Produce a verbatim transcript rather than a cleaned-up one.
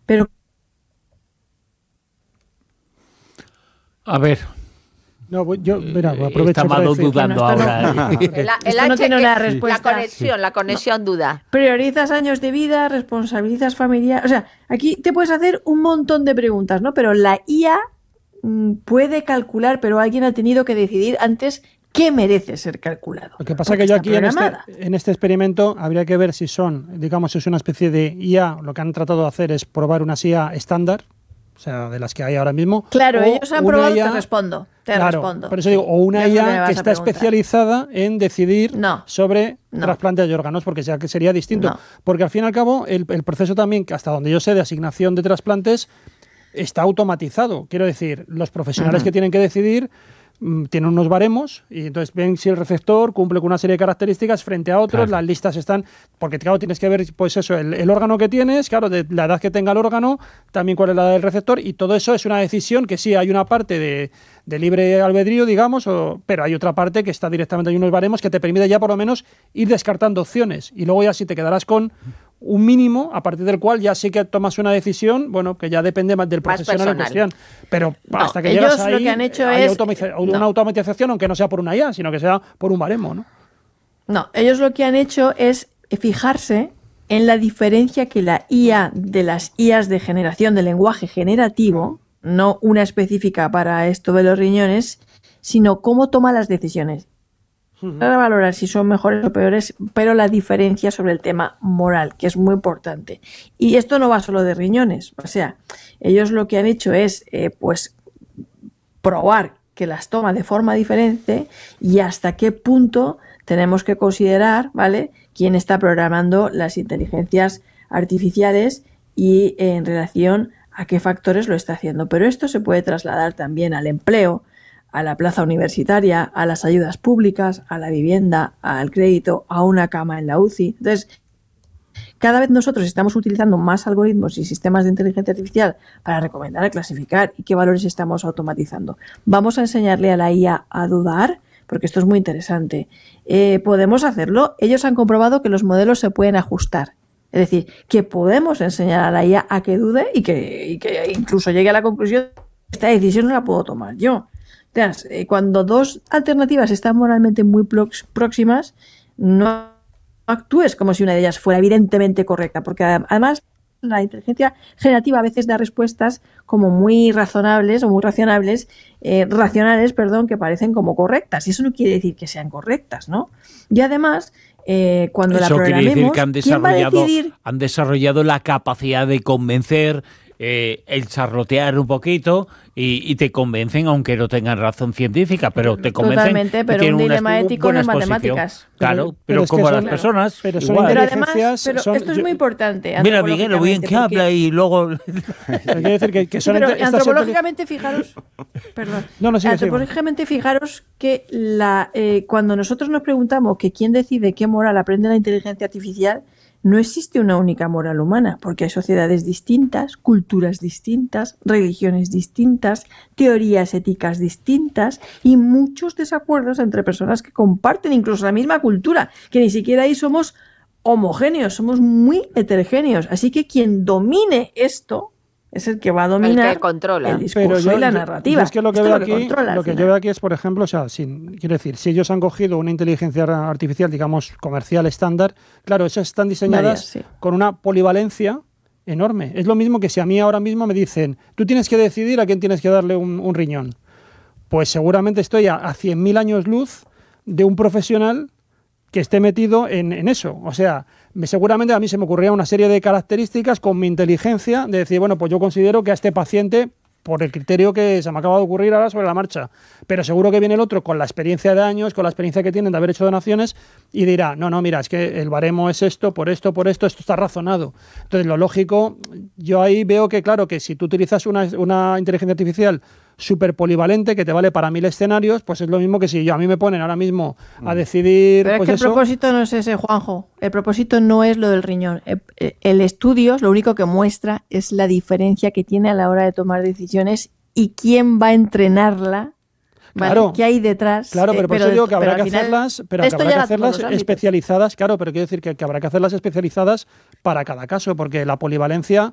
Pero a ver, no, yo, mira, aprovecho está para Mado decir- dudando no, esto no- ahora. ¿eh? El, el Esto no H, tiene una eh, respuesta. La conexión, la conexión duda. priorizas años de vida, responsabilizas familiares. O sea, aquí te puedes hacer un montón de preguntas, ¿no? Pero la I A mm, puede calcular, pero alguien ha tenido que decidir antes qué merece ser calculado. Lo que pasa es porque que yo está aquí en este, programada. en este experimento habría que ver si son, digamos, si es una especie de I A, lo que han tratado de hacer es probar unas I A estándar, o sea, de las que hay ahora mismo. Claro, o ellos han una probado, I A te respondo, te claro, respondo. por eso digo, o una Ya sé I lo que me A vas que a está preguntar. especializada en decidir No. sobre No. trasplantes de órganos, porque ya que sería distinto. No. Porque al fin y al cabo, el, el proceso también, hasta donde yo sé, de asignación de trasplantes, está automatizado. Quiero decir, los profesionales Ujú. que tienen que decidir mm, tienen unos baremos y entonces ven si el receptor cumple con una serie de características frente a otros, Claro. las listas están, porque claro, tienes que ver pues eso, el, el órgano que tienes, claro, de la edad que tenga el órgano, también cuál es la edad del receptor, y todo eso es una decisión que sí hay una parte de, de libre albedrío, digamos, o, pero hay otra parte que está directamente, hay unos baremos que te permite ya por lo menos ir descartando opciones, y luego ya si te quedarás con un mínimo a partir del cual ya sí que tomas una decisión, bueno, que ya depende más del Más profesional en personal. cuestión. Pero No, hasta que ellos llegas lo ahí, que han hecho hay es- automiza- no. una automatización, aunque no sea por una I A, sino que sea por un baremo, ¿no? No, ellos lo que han hecho es fijarse en la diferencia que la I A de las I As de generación de lenguaje generativo, no una específica para esto de los riñones, sino cómo toma las decisiones. Para valorar si son mejores o peores, pero la diferencia sobre el tema moral, que es muy importante. Y esto no va solo de riñones, o sea, ellos lo que han hecho es, eh, pues, probar que las toma de forma diferente y hasta qué punto tenemos que considerar, ¿vale?, quién está programando las inteligencias artificiales y eh, en relación a qué factores lo está haciendo. Pero esto se puede trasladar también al empleo, a la plaza universitaria, a las ayudas públicas, a la vivienda, al crédito, a una cama en la U C I. Entonces, cada vez nosotros estamos utilizando más algoritmos y sistemas de inteligencia artificial para recomendar, clasificar y qué valores estamos automatizando. Vamos a enseñarle a la I A a dudar, porque esto es muy interesante. Eh, ¿Podemos hacerlo? Ellos han comprobado que los modelos se pueden ajustar. Es decir, que podemos enseñar a la I A a que dude y que, y que incluso llegue a la conclusión esta decisión no la puedo tomar yo. Entonces, eh, cuando dos alternativas están moralmente muy prox- próximas, no actúes como si una de ellas fuera evidentemente correcta, porque además la inteligencia generativa a veces da respuestas como muy razonables o muy racionables, eh, racionales, perdón, que parecen como correctas, y eso no quiere decir que sean correctas, ¿no? Y además, eh, cuando Eso la quiere decir programemos, que han ¿quién va a desarrollado, decidir? han desarrollado la capacidad de convencer, eh, el charlotear un poquito y, y te convencen aunque no tengan razón científica, pero te convencen. Totalmente, que pero tienen un una dilema expo- ético no buena es exposición. matemáticas. Claro, Pero- pero, pero es que como son- las personas, pero son igual. Pero además, inteligencias pero son- esto es yo- muy importante. Mira, Miguel, lo bien que antropológicamente, habla porque- y luego... Pero quiere decir que, que Sí, son pero inte- estas antropológicamente fijaros, perdón, No, no, sigue, sigue. antropológicamente fijaros que la, eh, cuando nosotros nos preguntamos que quién decide qué moral aprende la inteligencia artificial, no existe una única moral humana, porque hay sociedades distintas, culturas distintas, religiones distintas, teorías éticas distintas y muchos desacuerdos entre personas que comparten incluso la misma cultura, que ni siquiera ahí somos homogéneos, somos muy heterogéneos. Así que quien domine esto es el que va a dominar El que controla. el discurso Pero yo, y la yo- narrativa. yo es que lo que Esto veo es aquí, controla al lo que yo final. veo aquí es, por ejemplo, o sea, sin, quiero decir, si ellos han cogido una inteligencia artificial, digamos, comercial estándar, claro, esas están diseñadas Varias, sí. con una polivalencia enorme. Es lo mismo que si a mí ahora mismo me dicen, tú tienes que decidir a quién tienes que darle un, un riñón. Pues seguramente estoy a, a cien mil años luz de un profesional que esté metido en, en eso. O sea, me, seguramente a mí se me ocurría una serie de características con mi inteligencia de decir, bueno, pues yo considero que a este paciente, por el criterio que se me acaba de ocurrir ahora sobre la marcha, pero seguro que viene el otro con la experiencia de años, con la experiencia que tienen de haber hecho donaciones y dirá, no, no, mira, es que el baremo es esto, por esto, por esto, esto está razonado. Entonces, lo lógico, yo ahí veo que, claro, que si tú utilizas una, una inteligencia artificial súper polivalente que te vale para mil escenarios, pues es lo mismo que si yo, a mí me ponen ahora mismo a decidir... Pero pues es que eso, el propósito no es ese, Juanjo. El propósito no es lo del riñón. El, el estudio lo único que muestra es la diferencia que tiene a la hora de tomar decisiones y quién va a entrenarla. ¿Vale? Claro. ¿Qué hay detrás? Claro, pero Eh, por eso digo que pero habrá al que final, hacerlas, pero que esto habrá ya que la hacerlas hacemos los ámbitos. especializadas, claro, pero quiero decir que, que habrá que hacerlas especializadas para cada caso, porque la polivalencia